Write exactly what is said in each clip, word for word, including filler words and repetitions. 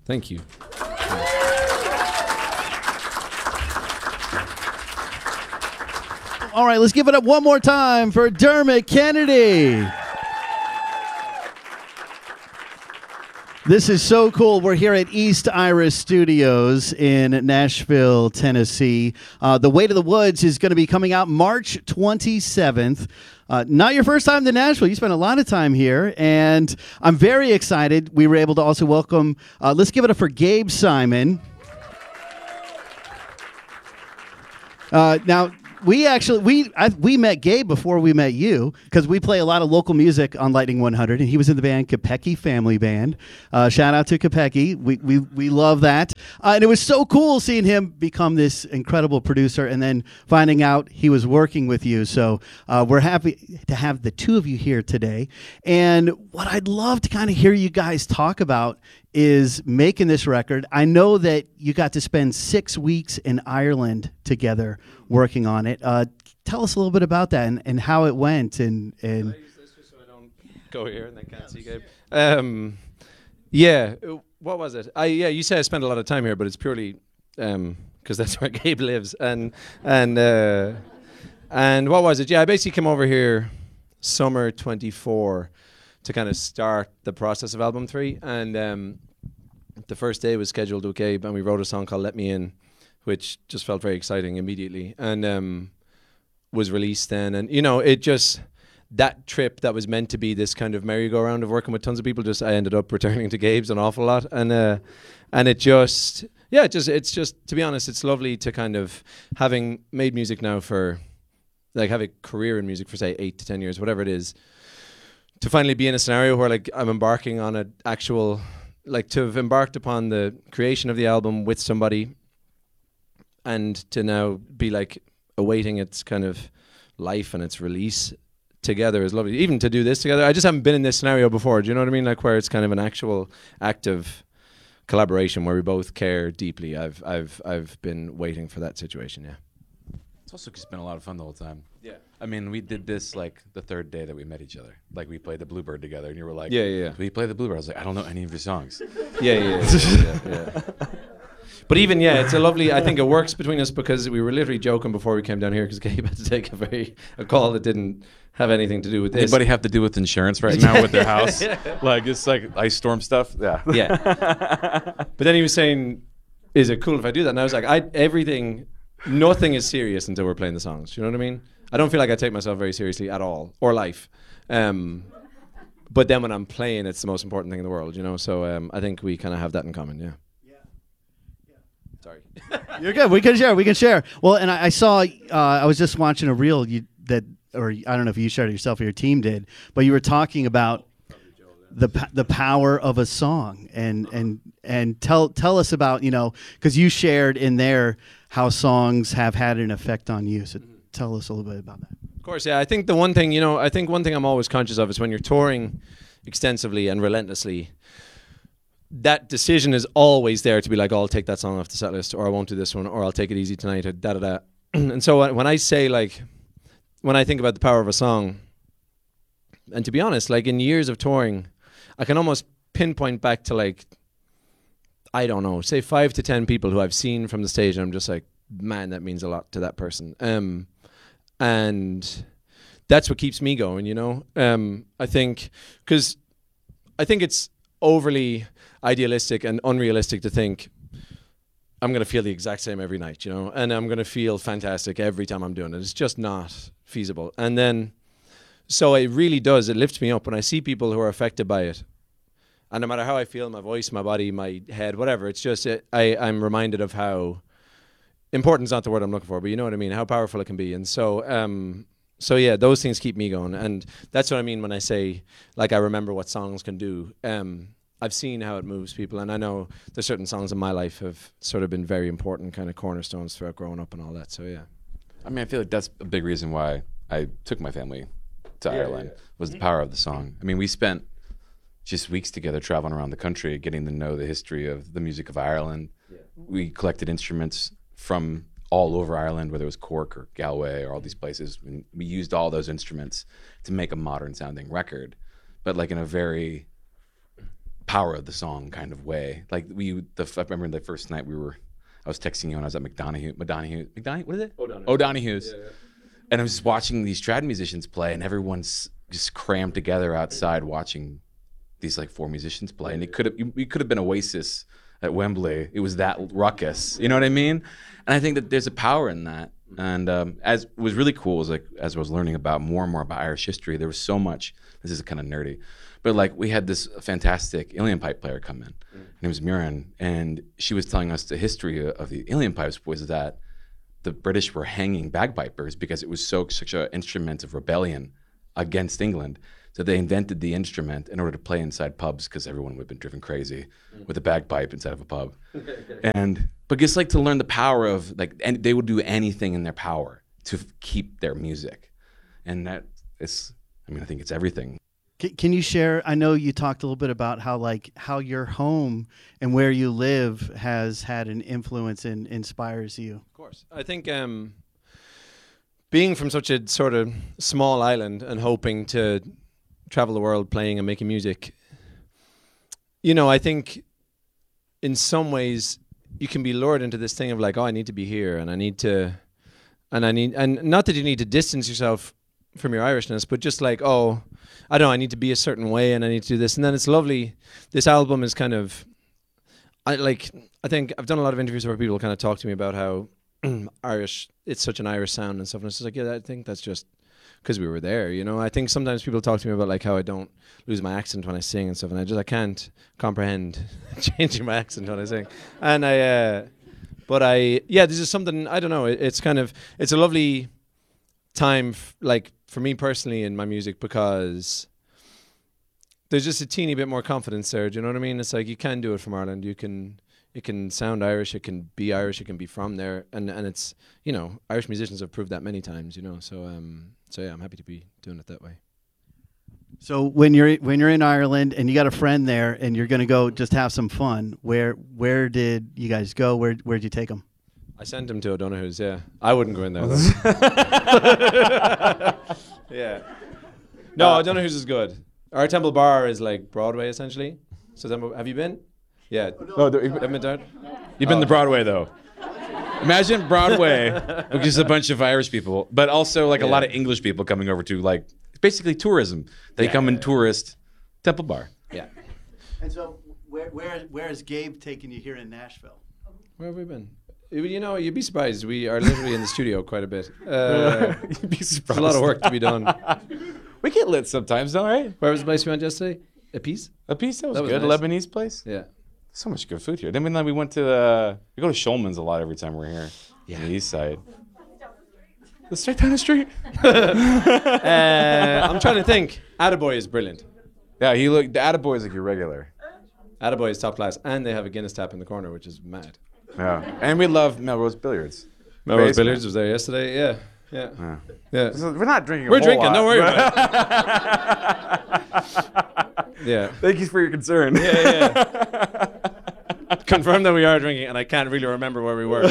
Thank you. All right, let's give it up one more time for Dermot Kennedy. This is so cool. We're here at East Iris Studios in Nashville, Tennessee. Uh, the Weight of the Woods is going to be coming out March twenty-seventh. Uh, not your first time to Nashville. You spent a lot of time here, and I'm very excited. We were able to also welcome, uh, let's give it up for Gabe Simon. Uh, now, we actually, we I, we met Gabe before we met you, because we play a lot of local music on Lightning one hundred, and he was in the band Capecchi Family Band. Uh, shout out to Capecchi. We, we, we love that. Uh, and it was so cool seeing him become this incredible producer and then finding out he was working with you. So uh, we're happy to have the two of you here today. And what I'd love to kind of hear you guys talk about is making this record. I know that you got to spend six weeks in Ireland together working on it. Uh, tell us a little bit about that and, and how it went. And, and Can I use this just so I don't go here and they can't see Gabe? Um, yeah, what was it? I yeah, you say I spent a lot of time here, but it's purely um, because that's where Gabe lives. And and uh, and what was it? Yeah, I basically came over here summer twenty-four to kind of start the process of album three. And um, the first day was scheduled with Gabe, and we wrote a song called Let Me In, which just felt very exciting immediately, and um, was released then. And, you know, it just, that trip that was meant to be this kind of merry-go-round of working with tons of people, just I ended up returning to Gabe's an awful lot. And uh, and it just, yeah, it just it's just, to be honest, it's lovely to kind of, having made music now for, like, have a career in music for, say, eight to ten years, whatever it is, to finally be in a scenario where, like, I'm embarking on an actual, like, to have embarked upon the creation of the album with somebody, and to now be, like, awaiting its kind of life and its release together is lovely. Even to do this together, I just haven't been in this scenario before. Do you know what I mean? Like, where it's kind of an actual active collaboration where we both care deeply. I've I've I've been waiting for that situation. Yeah. It's also just been a lot of fun the whole time. Yeah. I mean, we did this like the third day that we met each other. Like, we played the Bluebird together, and you were like, Yeah, yeah, yeah. "Do we play the Bluebird?" I was like, "I don't know any of your songs." Yeah, yeah, yeah, yeah, yeah. But even, yeah, it's a lovely, I think it works between us because we were literally joking before we came down here because Gabe had to take a very, a call that didn't have anything to do with this. Anybody have to do with insurance right now with their house? Like, it's like ice storm stuff. Yeah. Yeah. But then he was saying, is it cool if I do that? And I was like, I everything, nothing is serious until we're playing the songs. You know what I mean? I don't feel like I take myself very seriously at all, or life. Um, but then when I'm playing, it's the most important thing in the world, you know? So um, I think we kind of have that in common, yeah. Sorry. You're good. We can share. We can share. Well, and I, I saw. Uh, I was just watching a reel you, that, or I don't know if you shared it yourself or your team did, but you were talking about the the power of a song, and and and tell tell us about, you know, because you shared in there how songs have had an effect on you. So tell us a little bit about that. Of course, yeah. I think the one thing, you know, I think one thing I'm always conscious of is when you're touring extensively and relentlessly, that decision is always there to be like, oh, I'll take that song off the set list, or I won't do this one, or I'll take it easy tonight, or da da da. And so when I say, like, when I think about the power of a song, and to be honest, like, in years of touring, I can almost pinpoint back to, like, I don't know, say five to ten people who I've seen from the stage, and I'm just like, man, that means a lot to that person. Um, and that's what keeps me going, you know? Um, I think, because I think it's overly idealistic and unrealistic to think I'm going to feel the exact same every night, you know, and I'm going to feel fantastic every time I'm doing it. It's just not feasible. And then, so it really does, it lifts me up when I see people who are affected by it. And no matter how I feel, my voice, my body, my head, whatever, it's just, it, I, I'm reminded of how, important is not the word I'm looking for, but you know what I mean, how powerful it can be. And so, um, so yeah, those things keep me going. And that's what I mean when I say, like, I remember what songs can do. Um, I've seen how it moves people, and I know there's certain songs in my life have sort of been very important kind of cornerstones throughout growing up and all that. So yeah. I mean, I feel like that's a big reason why I took my family to Yeah, Ireland, yeah. was the power of the song. I mean, we spent just weeks together traveling around the country, getting to know the history of the music of Ireland. Yeah. We collected instruments from all over Ireland, whether it was Cork or Galway or all these places. And we used all those instruments to make a modern sounding record, but like in a very power of the song kind of way. Like we, the I remember the first night we were, I was texting you when I was at McDonough, McDonough, McDonough, what is it? O'Donoghue. O'Donoghue's. Yeah, yeah. And I was just watching these trad musicians play, and everyone's just crammed together outside watching these like four musicians play. And it could have, we could have been Oasis at Wembley. It was that ruckus, you know what I mean? And I think that there's a power in that. And um, as was really cool was like as I was learning about more and more about Irish history, there was so much. This is kind of nerdy, but like we had this fantastic uilleann pipe player come in. Her name was Muireann, and she was telling us the history of the uilleann pipes was that the British were hanging bagpipers because it was so such an instrument of rebellion against England. So they invented the instrument in order to play inside pubs because everyone would have been driven crazy with a bagpipe inside of a pub. And but just like to learn the power of like, and they would do anything in their power to f- keep their music, and that is, I mean, I think it's everything. C- Can you share? I know you talked a little bit about how like how your home and where you live has had an influence and inspires you. Of course. I think um, being from such a sort of small island and hoping to travel the world playing and making music, you know, I think in some ways you can be lured into this thing of like, oh, I need to be here and I need to, and I need, and not that you need to distance yourself from your Irishness, but just like, oh, I don't know, I need to be a certain way and I need to do this. And then it's lovely. This album is kind of, I like, I think I've done a lot of interviews where people kind of talk to me about how Irish, it's such an Irish sound and stuff. And it's just like, yeah, I think that's just because we were there, you know. I think sometimes people talk to me about like how I don't lose my accent when I sing and stuff, and I just I can't comprehend changing my accent when I sing. And I, uh, but I, yeah, this is something I don't know. It, it's kind of it's a lovely time, f- like for me personally in my music because there's just a teeny bit more confidence there. Do you know what I mean? It's like you can do it from Ireland. You can. It can sound Irish, it can be Irish, it can be from there, and and it's, you know, Irish musicians have proved that many times, you know. So um, so yeah, I'm happy to be doing it that way. So when you're when you're in Ireland and you got a friend there and you're gonna go just have some fun, where where did you guys go? Where where'd you take them? I sent him to O'Donoghue's, yeah. I wouldn't go in there, though. Yeah. No, Uh, O'Donoghue's is good. Our Temple Bar is like Broadway, essentially. So Temple, have you been? Yeah. No, the, Haven't been down? you've been to Broadway though. Imagine Broadway, which is a bunch of Irish people, but also like a Yeah. lot of English people coming over to like basically tourism. They Yeah, come yeah, and yeah. tourist Temple Bar. Yeah. And so where where where is Gabe taking you here in Nashville? Where have we been? You you know, you'd be surprised. We are literally in the studio quite a bit. Uh, You'd be there's surprised. a lot of work to be done. We get lit sometimes, though, right? Where was the place we went yesterday? A piece? A piece that was, That was good. nice. Lebanese place. Yeah. So much good food here. Then we, then we went to the. We go to Shulman's a lot every time we're here. Yeah. On the east side. The straight down the street. Uh, I'm trying to think. Attaboy is brilliant. Yeah, he look. The Attaboy is like your regular. Attaboy is top class. And they have a Guinness tap in the corner, which is mad. Yeah, and we love Melrose Billiards. Melrose Basement. Billiards was there yesterday. Yeah. Yeah. Yeah. Yeah. So we're not drinking. a We're whole drinking. lot, Don't worry but- about it. Yeah. Thank you for your concern. Yeah, yeah. Confirm that we are drinking, and I can't really remember where we were.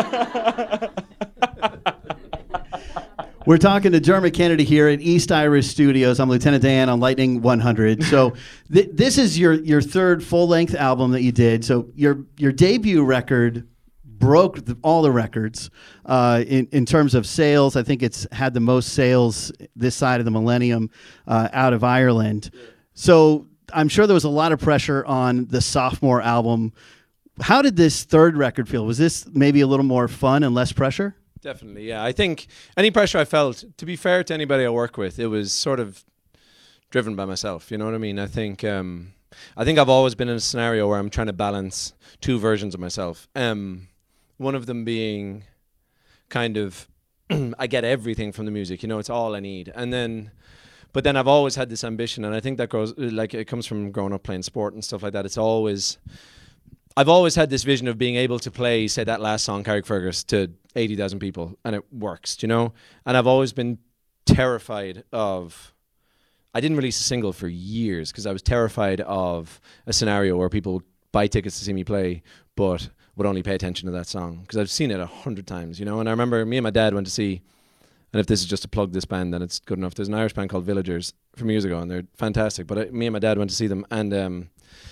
We're talking to Dermot Kennedy here at East Irish Studios. I'm Lieutenant Dan on Lightning one hundred. So th- this is your your third full length album that you did. So your your debut record broke the, all the records uh, in in terms of sales. I think it's had the most sales this side of the millennium uh, out of Ireland. So I'm sure there was a lot of pressure on the sophomore album. How did this third record feel? Was this maybe a little more fun and less pressure? Definitely, yeah. I think any pressure I felt, to be fair to anybody I work with, it was sort of driven by myself. You know what I mean? I think um, I think I've always been in a scenario where I'm trying to balance two versions of myself. Um, one of them being kind of I get everything from the music. You know, it's all I need. And then, but then I've always had this ambition, and I think that grows like it comes from growing up playing sport and stuff like that. It's always I've always had this vision of being able to play, say, that last song, Carrickfergus, to eighty thousand people, and it works, do you know? And I've always been terrified of... I didn't release a single for years because I was terrified of a scenario where people buy tickets to see me play, but would only pay attention to that song, because I've seen it a hundred times, you know? And I remember me and my dad went to see, and if this is just to plug this band, then it's good enough. There's an Irish band called Villagers from years ago, and they're fantastic. But I, me and my dad went to see them, and... Um,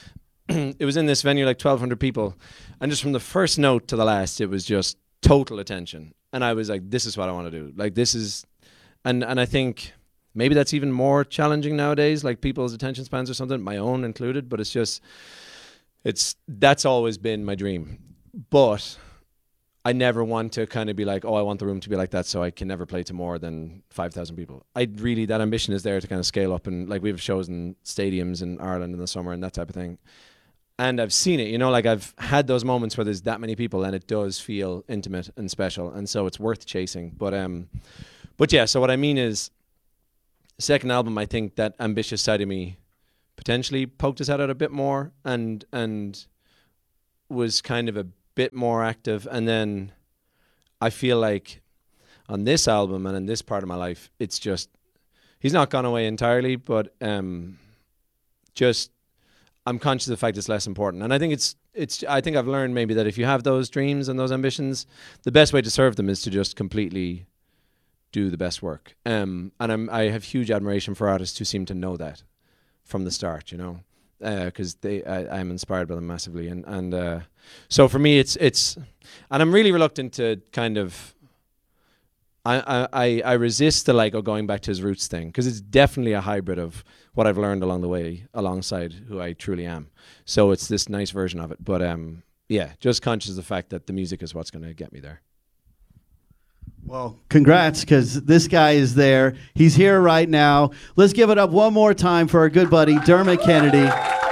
it was in this venue, like twelve hundred people. And just from the first note to the last, it was just total attention. And I was like, this is what I want to do. Like, this is, and, and I think maybe that's even more challenging nowadays, like people's attention spans or something, my own included, but it's just, it's, that's always been my dream. But I never want to kind of be like, oh, I want the room to be like that, so I can never play to more than five thousand people. I really, that ambition is there to kind of scale up, and like we have shows in stadiums in Ireland in the summer and that type of thing. And I've seen it, you know, like I've had those moments where there's that many people and it does feel intimate and special, and so it's worth chasing. But um, but yeah, so what I mean is, second album, I think that ambitious side of me potentially poked his head out a bit more and and was kind of a bit more active. And then I feel like on this album and in this part of my life, it's just, he's not gone away entirely, but um, just I'm conscious of the fact it's less important. And I think it's it's I think I've learned maybe that if you have those dreams and those ambitions, the best way to serve them is to just completely do the best work. Um, and I'm I have huge admiration for artists who seem to know that from the start, you know, because uh, they I, I'm inspired by them massively. And and uh, so for me, it's it's, and I'm really reluctant to kind of. I, I, I resist the like oh, going back to his roots thing, because it's definitely a hybrid of what I've learned along the way alongside who I truly am. So it's this nice version of it. But um, yeah, just conscious of the fact that the music is what's going to get me there. Well, congrats, because this guy is there. He's here right now. Let's give it up one more time for our good buddy, Dermot Kennedy.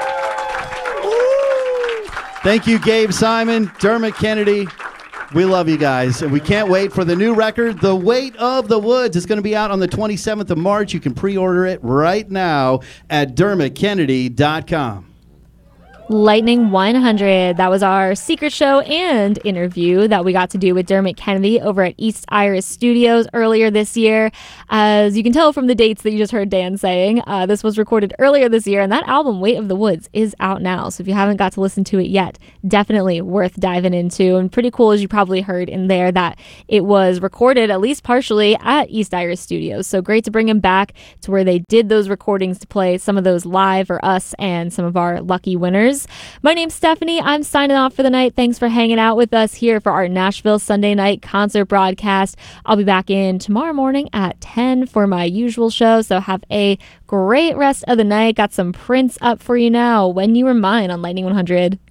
Thank you, Gabe Simon, Dermot Kennedy. We love you guys, and we can't wait for the new record, The Weight of the Woods. It's going to be out on the twenty-seventh of March. You can pre-order it right now at dermot kennedy dot com. Lightning one hundred. That was our secret show and interview that we got to do with Dermot Kennedy over at East Iris Studios earlier this year. As you can tell from the dates that you just heard Dan saying, uh, this was recorded earlier this year, and that album, Weight of the Woods, is out now. So if you haven't got to listen to it yet, definitely worth diving into. And pretty cool, as you probably heard in there, that it was recorded, at least partially, at East Iris Studios. So great to bring him back to where they did those recordings to play some of those live for us and some of our lucky winners. My name's Stephanie. I'm signing off for the night. Thanks for hanging out with us here for our Nashville Sunday night concert broadcast. I'll be back in tomorrow morning at ten for my usual show, so have a great rest of the night. Got some Prince up for you now, When You Were Mine on Lightning one hundred.